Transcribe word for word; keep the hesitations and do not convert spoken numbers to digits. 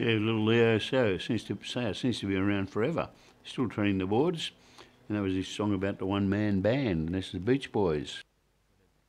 Yeah, little Leo So seems to say seems to be around forever. Still training the boards. And that was his song about the one-man band, and this is the Beach Boys.